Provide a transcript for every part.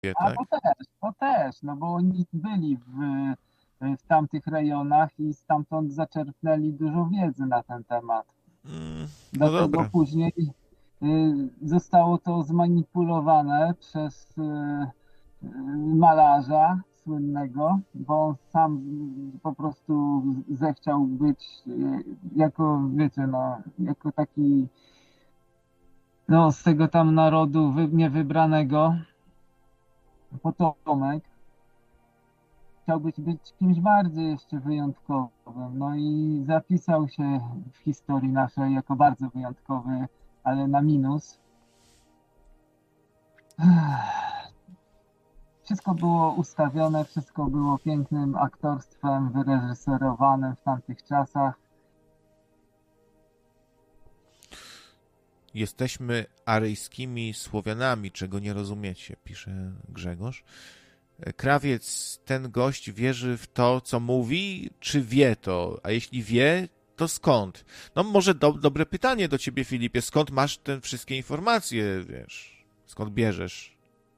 A tak? to też, no bo oni byli w tamtych rejonach i stamtąd zaczerpnęli dużo wiedzy na ten temat. No Dlatego dobra. później zostało to zmanipulowane przez malarza słynnego, bo on sam po prostu zechciał być jako, wiecie, no, jako taki, no, z tego tam narodu niewybranego potomek. Chciał być kimś bardziej jeszcze wyjątkowym. No i zapisał się w historii naszej jako bardzo wyjątkowy, ale na minus. Wszystko było ustawione, wszystko było pięknym aktorstwem wyreżyserowanym w tamtych czasach. Jesteśmy aryjskimi Słowianami, czego nie rozumiecie, pisze Grzegorz. Krawiec, ten gość wierzy w to, co mówi, czy wie to? A jeśli wie, to skąd? No może dobre pytanie do ciebie, Filipie. Skąd masz te wszystkie informacje, wiesz? Skąd bierzesz?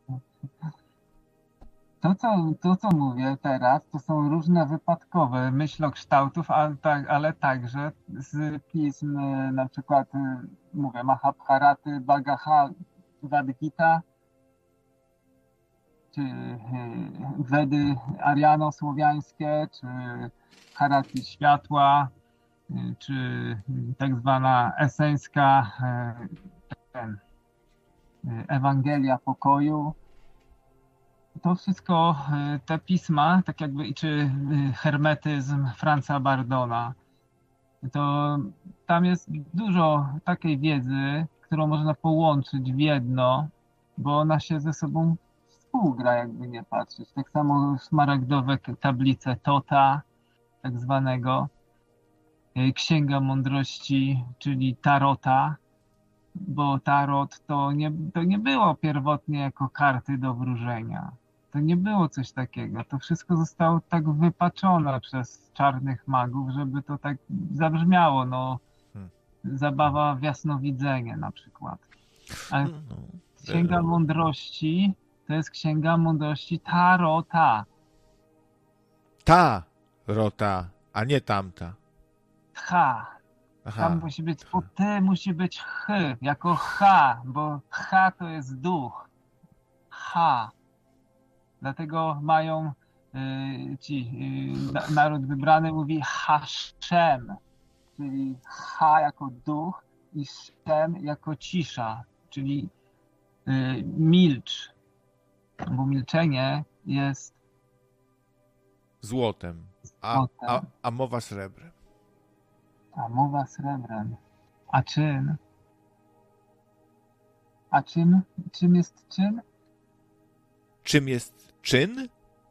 To, co mówię teraz, to są różne wypadkowe myślokształtów, ale także z pism, na przykład, mówię, Mahabharaty, Bhagavad Gita, czy Wedy ariano-słowiańskie, czy Haraty Światła, czy tak zwana eseńska Ewangelia Pokoju. To wszystko, te pisma, tak jakby, czy hermetyzm Franza Bardona, to tam jest dużo takiej wiedzy, którą można połączyć w jedno, bo ona się ze sobą współgra, jakby nie patrzeć. Tak samo szmaragdowe tablice Tota, tak zwanego, Księga Mądrości, czyli Tarota, bo tarot to nie było pierwotnie jako karty do wróżenia. To nie było coś takiego. To wszystko zostało tak wypaczone przez czarnych magów, żeby to tak zabrzmiało. No, Hmm. zabawa w jasnowidzenie na przykład. A No, Księga Mądrości to jest Księga Mądrości Tarota. ta rota, a nie tamta. Tcha. Tam Aha. musi być, po ty musi być ch, jako H, bo H to jest duch. H. Dlatego mają naród wybrany mówi Haszem, czyli H jako duch i Szem jako cisza, czyli milcz, bo milczenie jest Złotem, złotem, a mowa srebrem. a mowa srebrem. A czym? A czym jest czym? Czym jest czyn?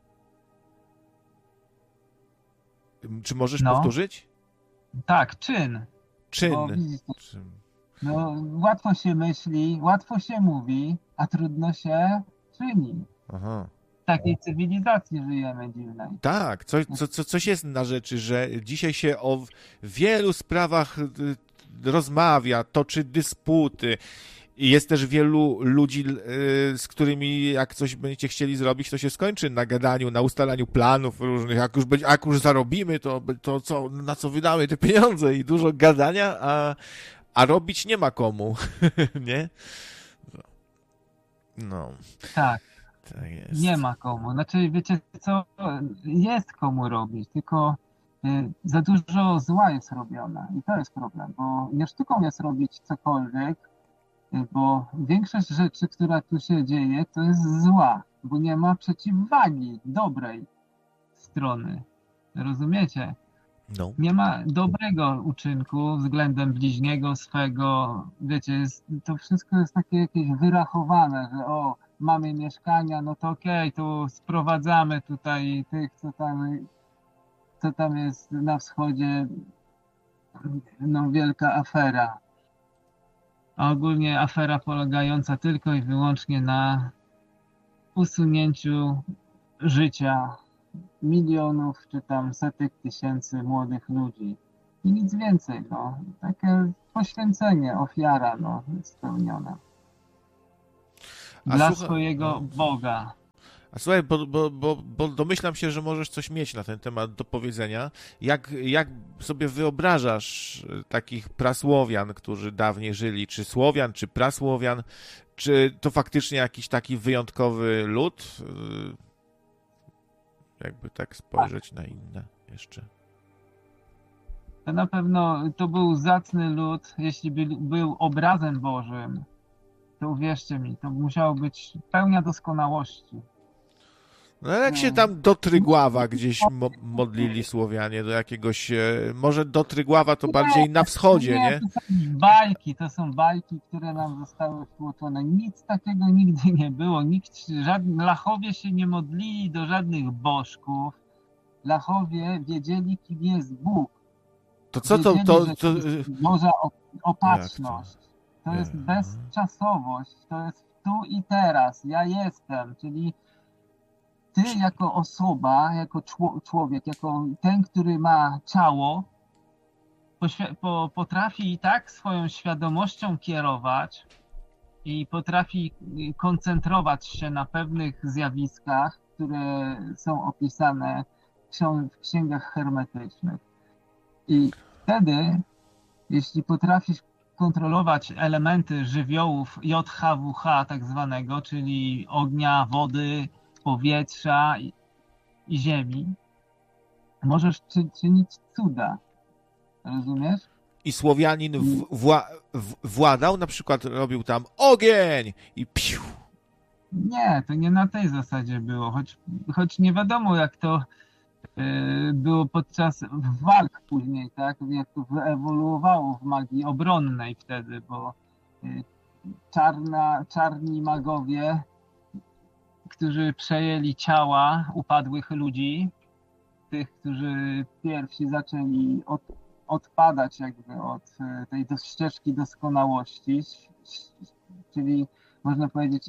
Czy możesz No, powtórzyć? tak, czyn. Bo Czyn. widzisz, Czym? no, łatwo się myśli, łatwo się mówi, a trudno się czyni. Aha. W takiej cywilizacji żyjemy dziwnej. Tak, coś jest na rzeczy, że dzisiaj się o wielu sprawach rozmawia, toczy dysputy. I jest też wielu ludzi, z którymi jak coś będziecie chcieli zrobić, to się skończy na gadaniu, na ustalaniu planów różnych. Jak już zarobimy, to co, na co wydamy te pieniądze i dużo gadania, a robić nie ma komu, nie? No, Tak, tak nie jest. ma komu. Znaczy, wiecie co, jest komu robić, tylko za dużo zła jest robione. I to jest problem, bo nie sztuką jest robić cokolwiek, bo większość rzeczy, która tu się dzieje, to jest zła, bo nie ma przeciwwagi dobrej strony. Rozumiecie? No. Nie ma dobrego uczynku względem bliźniego swego. Wiecie, to wszystko jest takie jakieś wyrachowane, że o, mamy mieszkania, no to okej, tu sprowadzamy tutaj tych, co tam jest na wschodzie, no wielka afera. A ogólnie afera polegająca tylko i wyłącznie na usunięciu życia milionów czy tam setek tysięcy młodych ludzi. I nic więcej, no. Takie poświęcenie, ofiara, no, jest spełniona. A Dla słuchaj, swojego no. Boga. A słuchaj, bo domyślam się, że możesz coś mieć na ten temat do powiedzenia. Jak sobie wyobrażasz takich prasłowian, którzy dawniej żyli, czy Słowian, czy prasłowian, czy to faktycznie jakiś taki wyjątkowy lud? Jakby tak spojrzeć na inne jeszcze. To na pewno to był zacny lud, jeśli był obrazem Bożym, to uwierzcie mi, to musiało być pełnia doskonałości. No jak się tam do Trygława gdzieś modlili Słowianie, do jakiegoś, może do Trygława to bardziej na wschodzie, nie? To są bajki, które nam zostały wtłoczone. Nic takiego nigdy nie było. Lachowie się nie modlili do żadnych bożków. Lachowie wiedzieli, kim jest Bóg. To co to... Boża opatrzność. To jest bezczasowość. To jest tu i teraz. Ja jestem, czyli ty jako osoba, jako człowiek, jako ten, który ma ciało, potrafi tak swoją świadomością kierować i potrafi koncentrować się na pewnych zjawiskach, które są opisane w księgach hermetycznych. I wtedy, jeśli potrafisz kontrolować elementy żywiołów JHWH tak zwanego, czyli ognia, wody, powietrza i ziemi, możesz czynić cuda. Rozumiesz? I Słowianin władał, na przykład robił tam ogień i piu. Nie, to nie na tej zasadzie było, choć nie wiadomo jak to było podczas walk później, tak? Jak to wyewoluowało w magii obronnej wtedy, bo czarni magowie, którzy przejęli ciała upadłych ludzi, tych, którzy pierwsi zaczęli odpadać jakby od tej ścieżki doskonałości, czyli można powiedzieć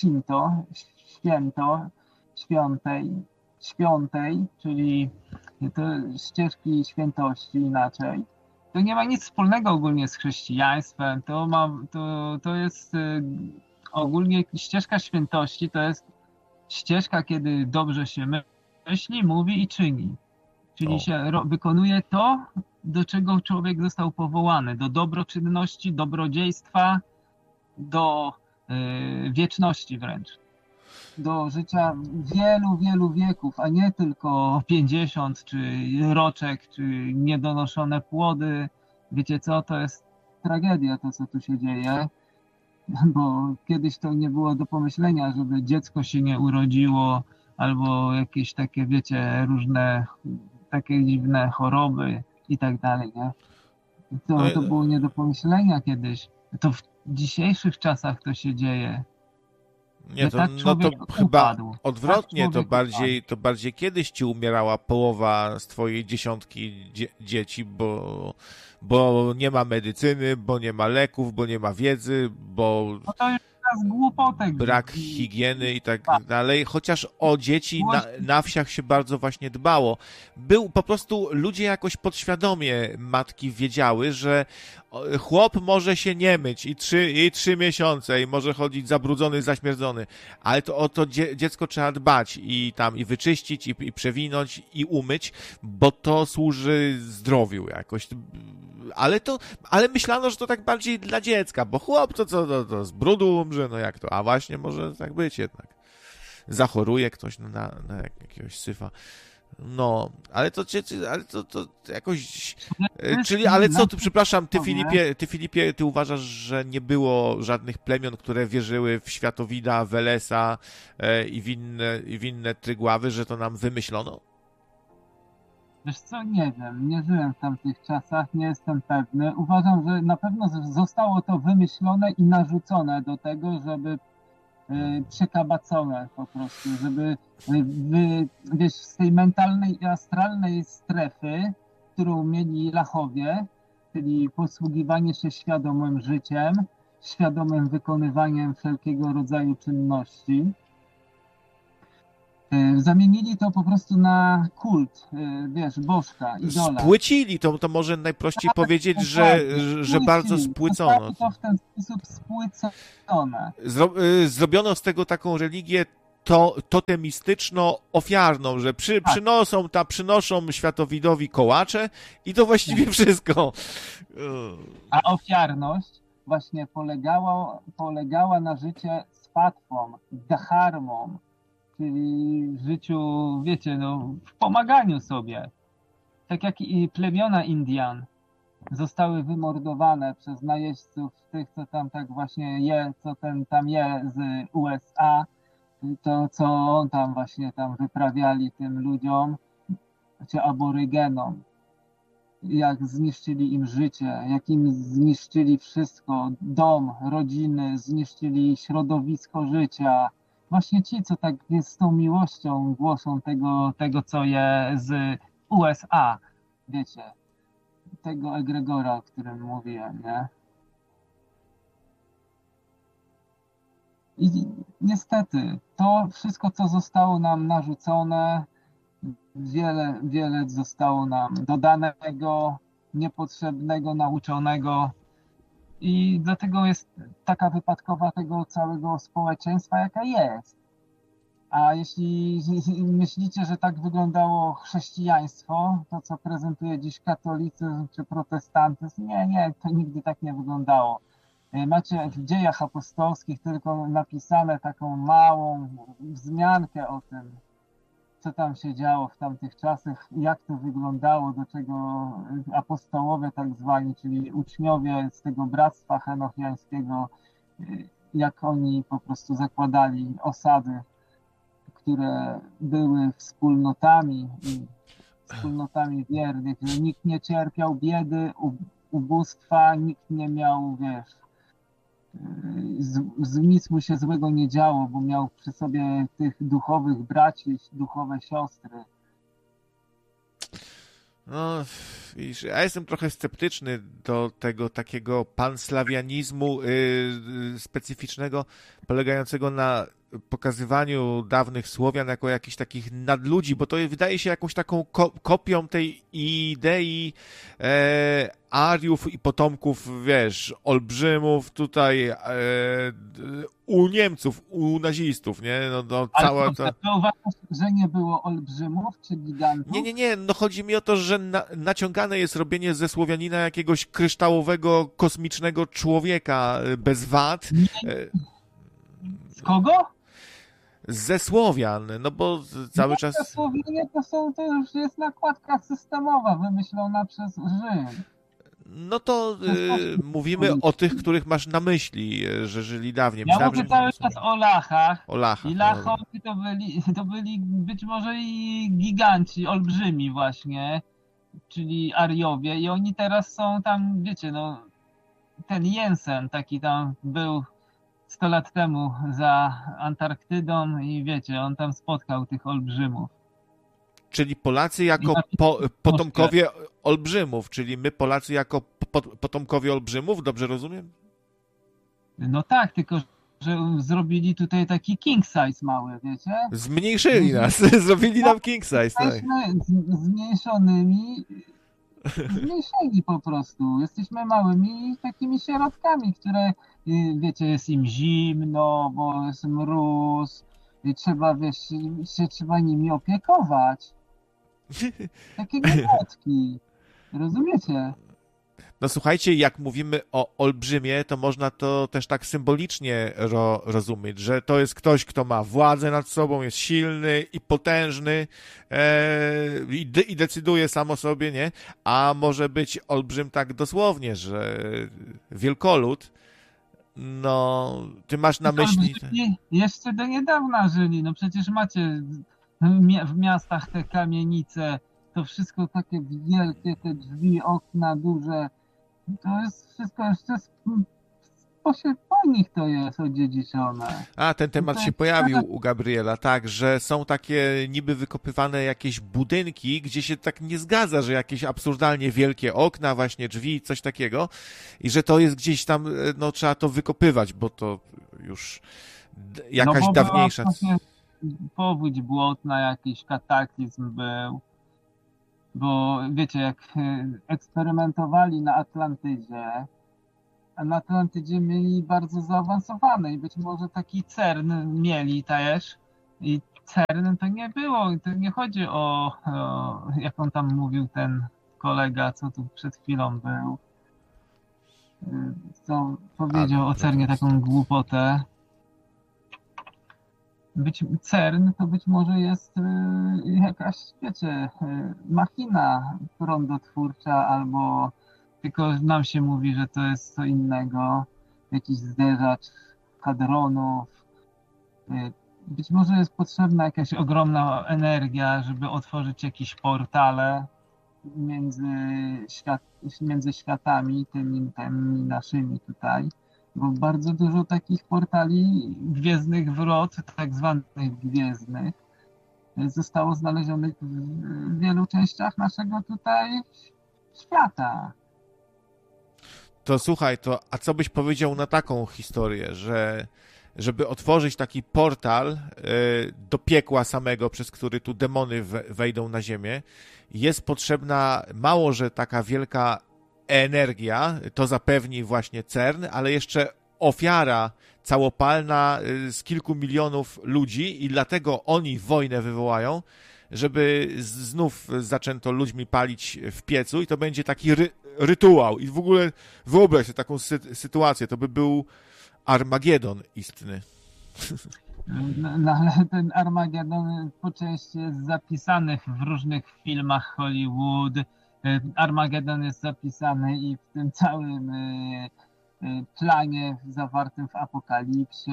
świątej, czyli to ścieżki świętości inaczej. To nie ma nic wspólnego ogólnie z chrześcijaństwem. To jest ogólnie ścieżka świętości, to jest ścieżka, kiedy dobrze się myśli, mówi i czyni. Czyli się wykonuje to, do czego człowiek został powołany. Do dobroczynności, dobrodziejstwa, do wieczności wręcz. Do życia wielu, wielu wieków, a nie tylko 50, czy roczek, czy niedonoszone płody. Wiecie co, to jest tragedia to, co tu się dzieje, bo kiedyś to nie było do pomyślenia, żeby dziecko się nie urodziło, albo jakieś takie, wiecie, różne takie dziwne choroby i tak dalej, nie? To było nie do pomyślenia kiedyś. To w dzisiejszych czasach to się dzieje. Nie, to chyba odwrotnie, to bardziej kiedyś ci umierała połowa z twojej dziesiątki dzieci, bo nie ma medycyny, bo nie ma leków, bo nie ma wiedzy, bo no to jest głupotek. Brak higieny i tak dalej, chociaż o dzieci na wsiach się bardzo właśnie dbało. Po prostu ludzie jakoś podświadomie matki wiedziały, że chłop może się nie myć i 3 miesiące i może chodzić zabrudzony, zaśmierdzony, ale to o to dziecko trzeba dbać i wyczyścić, i przewinąć, i umyć, bo to służy zdrowiu jakoś. Ale myślano, że to tak bardziej dla dziecka, bo chłop to z brudu umrze, no jak to, a właśnie może tak być jednak. Zachoruje ktoś na jakiegoś syfa. No, ale to jakoś... Czyli, ale co, przepraszam, ty Filipie, ty uważasz, że nie było żadnych plemion, które wierzyły w Światowida, Welesa i w inne Trygławy, że to nam wymyślono? Wiesz co, nie wiem, nie żyłem w tamtych czasach, nie jestem pewny. Uważam, że na pewno zostało to wymyślone i narzucone do tego, żeby przekabacone po prostu, żeby wiesz, z tej mentalnej i astralnej strefy, którą mieli Lachowie, czyli posługiwanie się świadomym życiem, świadomym wykonywaniem wszelkiego rodzaju czynności, zamienili to po prostu na kult, wiesz, bożka, idola. Spłycili, to może najprościej powiedzieć, że bardzo spłycono. To w ten sposób spłycone. Zrobiono z tego taką religię totemistyczno-ofiarną, że Tak. przynoszą światowidowi kołacze i to właściwie wszystko. A ofiarność właśnie polegała na życie z fatwą, dharmą, czyli w życiu, wiecie, no, w pomaganiu sobie. Tak jak i plemiona Indian zostały wymordowane przez najeźdźców, tych, co tam tak właśnie co ten tam z USA, to co tam właśnie tam wyprawiali tym ludziom, czy aborygenom, jak zniszczyli im życie, jak im zniszczyli wszystko, dom, rodziny, zniszczyli środowisko życia. Właśnie ci, co tak z tą miłością głoszą tego co je z USA, wiecie, tego egregora, o którym mówiłem, nie? I niestety, to wszystko, co zostało nam narzucone, wiele zostało nam dodanego, niepotrzebnego, nauczonego i dlatego jest taka wypadkowa tego całego społeczeństwa, jaka jest. A jeśli myślicie, że tak wyglądało chrześcijaństwo, to co prezentuje dziś katolicyzm czy protestantyzm, nie, to nigdy tak nie wyglądało. Macie w dziejach apostolskich tylko napisane taką małą wzmiankę o tym, co tam się działo w tamtych czasach, jak to wyglądało, do czego apostołowie tak zwani, czyli uczniowie z tego bractwa henochiańskiego, jak oni po prostu zakładali osady, które były wspólnotami wiernych, że nikt nie cierpiał biedy, ubóstwa, nikt nie miał, wiesz, nic mu się złego nie działo, bo miał przy sobie tych duchowych braci, duchowe siostry. No, widzisz, ja jestem trochę sceptyczny do tego takiego panslawianizmu specyficznego, polegającego na pokazywaniu dawnych Słowian jako jakichś takich nadludzi, bo to wydaje się jakąś taką kopią tej idei Ariów i potomków, wiesz, olbrzymów tutaj u Niemców, u nazistów, nie? No Ale cała dobrze, to uważasz, że nie było olbrzymów czy gigantów? Nie, no chodzi mi o to, że naciągane jest robienie ze Słowianina jakiegoś kryształowego, kosmicznego człowieka bez wad. Z kogo? Ze Słowian, no bo cały czas... Słowianie to już jest nakładka systemowa wymyślona przez Rzym. No to mówimy o tych, których masz na myśli, że żyli dawniej. Ja Myślałem, mówię cały czas o Lachach. o Lachach. I Lachowie to byli być może i giganci, olbrzymi właśnie, czyli Ariowie. I oni teraz są tam, wiecie, no ten Jensen taki tam był 100 lat temu za Antarktydą i wiecie, on tam spotkał tych olbrzymów. Czyli Polacy jako potomkowie olbrzymów, czyli my Polacy jako potomkowie olbrzymów, dobrze rozumiem? No tak, tylko że zrobili tutaj taki king size mały, wiecie? Zmniejszyli nas, zrobili nam king size, tak. Jesteśmy zmniejszeni po prostu. Jesteśmy małymi takimi sierotkami, które, wiecie, jest im zimno, bo jest mróz, i trzeba, wiesz, trzeba nimi opiekować. Takie niemotki. Rozumiecie? No słuchajcie, jak mówimy o olbrzymie, to można to też tak symbolicznie rozumieć, że to jest ktoś, kto ma władzę nad sobą, jest silny i potężny i decyduje sam o sobie, nie? A może być olbrzym tak dosłownie, że wielkolud, no, ty masz na myśli... Jeszcze do niedawna żyli, no przecież macie w miastach te kamienice, to wszystko takie wielkie, te drzwi, okna duże, to jest wszystko jeszcze po nich to jest odziedziczone. A, ten temat się pojawił u Gabriela, tak, że są takie niby wykopywane jakieś budynki, gdzie się tak nie zgadza, że jakieś absurdalnie wielkie okna, właśnie drzwi, coś takiego i że to jest gdzieś tam, no trzeba to wykopywać, bo to już jakaś no bo dawniejsza... Powódź błotna, jakiś kataklizm był. Bo wiecie, jak eksperymentowali na Atlantydzie, a na Atlantydzie mieli bardzo zaawansowane i być może taki CERN mieli też, I CERN to nie było, to nie chodzi jak on tam mówił, ten kolega, co tu przed chwilą był, co powiedział o CERNie taką głupotę. CERN to być może jest jakaś, wiecie, machina prądotwórcza, albo tylko nam się mówi, że to jest co innego, jakiś zderzacz hadronów. Być może jest potrzebna jakaś ogromna energia, żeby otworzyć jakieś portale między światami, tymi naszymi tutaj. Bo bardzo dużo takich portali gwiezdnych wrot, tak zwanych gwiezdnych, zostało znalezionych w wielu częściach naszego tutaj świata. To słuchaj, a co byś powiedział na taką historię, że żeby otworzyć taki portal do piekła samego, przez który tu demony wejdą na ziemię, jest potrzebna mało, że taka wielka energia, to zapewni właśnie CERN, ale jeszcze ofiara całopalna z kilku milionów ludzi i dlatego oni wojnę wywołają, żeby znów zaczęto ludźmi palić w piecu i to będzie taki rytuał. I w ogóle wyobraź sobie taką sytuację, to by był Armagedon istny. No, ale ten Armagedon po części jest zapisany w różnych filmach Hollywood. Armagedon jest zapisany i w tym całym planie zawartym w Apokalipsie.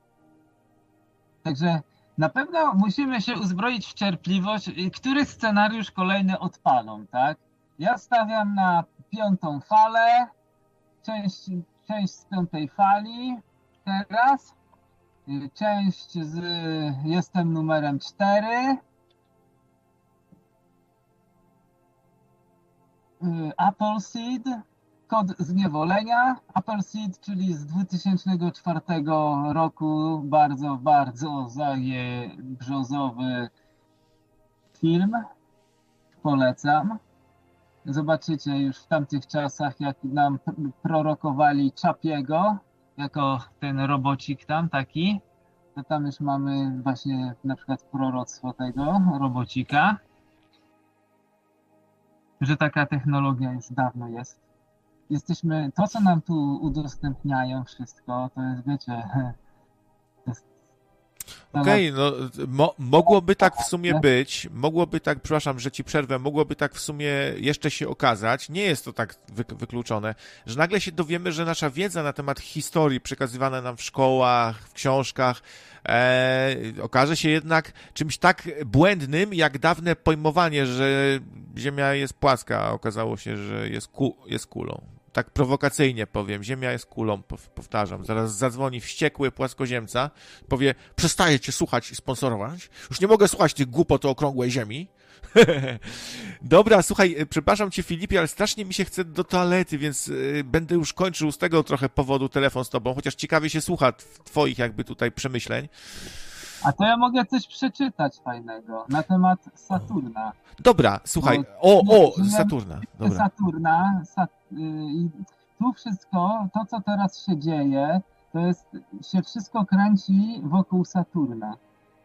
Także na pewno musimy się uzbroić w cierpliwość, który scenariusz kolejny odpalą, tak? Ja stawiam na 5. falę, część z 5. fali teraz, część z jestem numerem 4, Appleseed, kod zniewolenia, Appleseed, czyli z 2004 roku, bardzo, bardzo brzozowy film, polecam. Zobaczycie już w tamtych czasach, jak nam prorokowali Chapiego, jako ten robocik tam taki, to tam już mamy właśnie na przykład proroctwo tego robocika, że taka technologia już dawno jest. To co nam tu udostępniają wszystko, to jest, wiecie, Okej, no mogłoby tak w sumie być, przepraszam, że ci przerwę, mogłoby tak w sumie jeszcze się okazać, nie jest to tak wykluczone, że nagle się dowiemy, że nasza wiedza na temat historii przekazywana nam w szkołach, w książkach, okaże się jednak czymś tak błędnym, jak dawne pojmowanie, że Ziemia jest płaska, a okazało się, że jest kulą. Tak prowokacyjnie powiem, Ziemia jest kulą, powtarzam. Zaraz zadzwoni wściekły płaskoziemca, powie, przestaję cię słuchać i sponsorować, już nie mogę słuchać tych głupot o okrągłej Ziemi. Dobra, słuchaj, przepraszam cię, Filipie, ale strasznie mi się chce do toalety, więc będę już kończył z tego trochę powodu telefon z tobą, chociaż ciekawie się słucha twoich jakby tutaj przemyśleń. A to ja mogę coś przeczytać fajnego na temat Saturna. Dobra, słuchaj, Saturna. Dobra. Saturna, i tu wszystko, to co teraz się dzieje, się wszystko kręci wokół Saturna.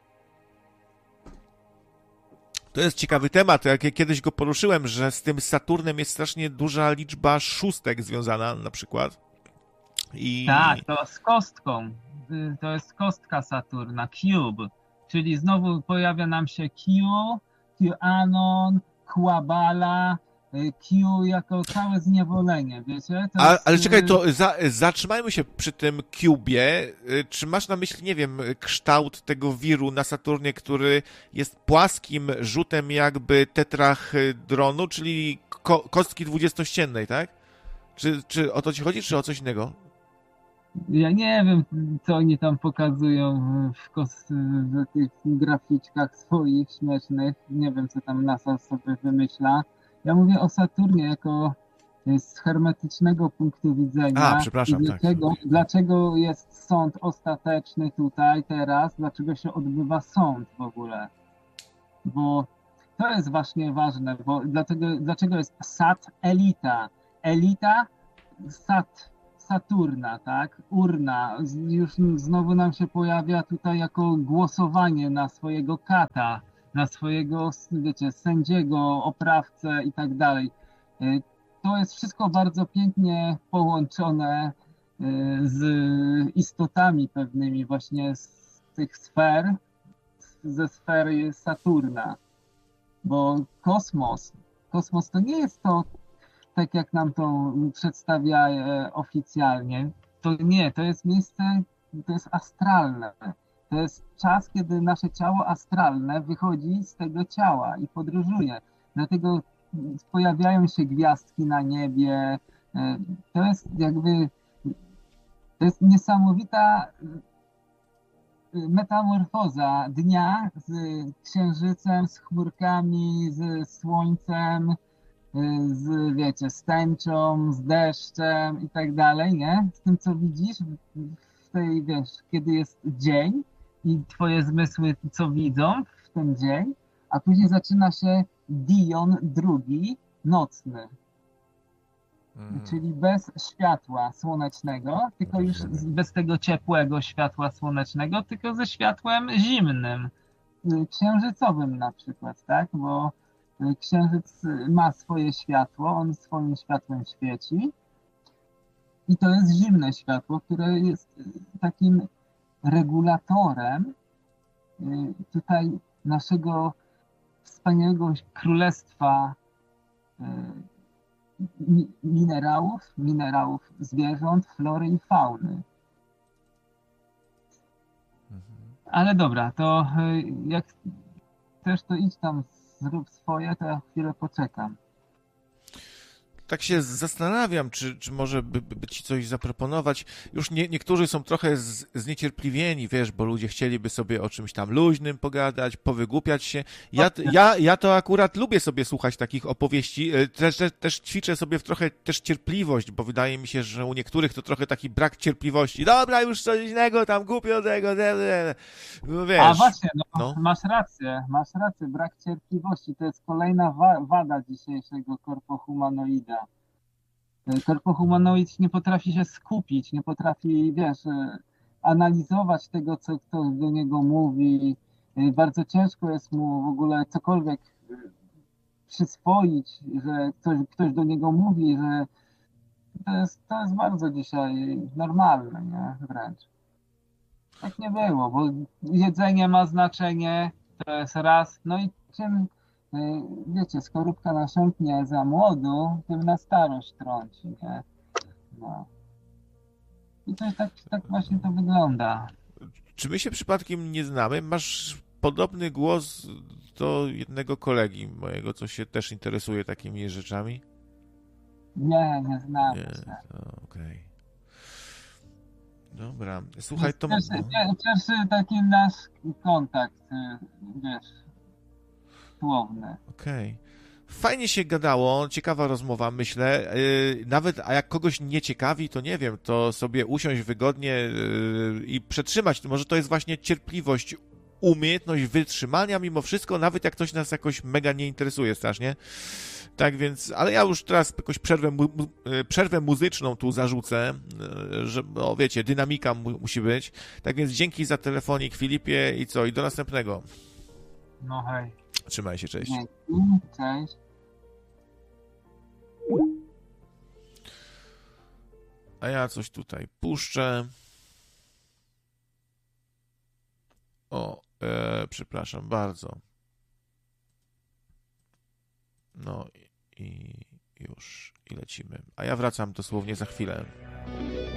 To jest ciekawy temat, jak kiedyś go poruszyłem, że z tym Saturnem jest strasznie duża liczba szóstek związana na przykład. Tak, to z kostką. To jest kostka Saturna, cube. Czyli znowu pojawia nam się QAnon, Quabala, Q jako całe zniewolenie, wiecie? Ale czekaj, to zatrzymajmy się przy tym cubie. Czy masz na myśli, nie wiem, kształt tego wiru na Saturnie, który jest płaskim rzutem jakby tetrahedronu, czyli kostki dwudziestościennej, tak? Czy o to ci chodzi, czy o coś innego? Ja nie wiem, co oni tam pokazują w tych graficzkach swoich śmiesznych. Nie wiem, co tam NASA sobie wymyśla. Ja mówię o Saturnie jako z hermetycznego punktu widzenia. Przepraszam, dlaczego jest sąd ostateczny tutaj, teraz? Dlaczego się odbywa sąd w ogóle? Bo to jest właśnie ważne, bo dlaczego jest Sat Elita? Elita, Saturna, tak? Urna. Już znowu nam się pojawia tutaj jako głosowanie na swojego kata, na swojego, wiecie, sędziego, oprawcę i tak dalej. To jest wszystko bardzo pięknie połączone z istotami pewnymi właśnie z tych sfer, ze sfery Saturna. Bo kosmos to nie jest to, tak jak nam to przedstawia oficjalnie. To nie, to jest miejsce, to jest astralne. To jest czas, kiedy nasze ciało astralne wychodzi z tego ciała i podróżuje. Dlatego pojawiają się gwiazdki na niebie. To jest jakby, to jest niesamowita metamorfoza dnia z księżycem, z chmurkami, z słońcem, wiecie, z tęczą, z deszczem i tak dalej, nie? Z tym, co widzisz w tej, wiesz, kiedy jest dzień i twoje zmysły co widzą w ten dzień, a później zaczyna się Dion drugi, nocny. Czyli bez światła słonecznego, tylko już bez tego ciepłego światła słonecznego, tylko ze światłem zimnym, księżycowym na przykład, tak? Bo księżyc ma swoje światło, on swoim światłem świeci i to jest zimne światło, które jest takim regulatorem tutaj naszego wspaniałego królestwa minerałów zwierząt, flory i fauny. Ale dobra, to jak chcesz, to idź tam, zrób swoje, to ja chwilę poczekam. Tak się zastanawiam, czy może by ci coś zaproponować. Już niektórzy są trochę zniecierpliwieni, wiesz, bo ludzie chcieliby sobie o czymś tam luźnym pogadać, powygłupiać się. Ja to akurat lubię sobie słuchać takich opowieści. Też ćwiczę sobie trochę też cierpliwość, bo wydaje mi się, że u niektórych to trochę taki brak cierpliwości. Dobra, już coś innego, tam głupio tego, no wiesz. A właśnie, no. Masz rację, brak cierpliwości to jest kolejna wada dzisiejszego korpohumanoida. Korpohumanoid nie potrafi się skupić, nie potrafi, wiesz, analizować tego, co ktoś do niego mówi. Bardzo ciężko jest mu w ogóle cokolwiek przyswoić, że ktoś do niego mówi, że to jest bardzo dzisiaj normalne, nie? Wręcz. Tak nie było, bo jedzenie ma znaczenie, to jest raz, no i czym, wiecie, skorupka nasiąknie za młodu, tym na starość trąci, nie? No. I to tak właśnie to wygląda. Czy my się przypadkiem nie znamy? Masz podobny głos do jednego kolegi mojego, co się też interesuje takimi rzeczami? Nie znamy się. Okej. Dobra, słuchaj, to... Pierwszy taki nasz kontakt, wiesz, słowny. Okej. Fajnie się gadało, ciekawa rozmowa, myślę. Nawet, a jak kogoś nie ciekawi, to nie wiem, to sobie usiąść wygodnie i przetrzymać. Może to jest właśnie cierpliwość, umiejętność wytrzymania mimo wszystko, nawet jak ktoś nas jakoś mega nie interesuje strasznie. Tak więc, ale ja już teraz jakąś przerwę muzyczną tu zarzucę, że, no wiecie, dynamika musi być. Tak więc dzięki za telefonik, Filipie, i co? I do następnego. No hej. Trzymaj się, cześć. Dzięki, cześć. A ja coś tutaj puszczę. Przepraszam bardzo. No i już, i lecimy. A ja wracam dosłownie za chwilę.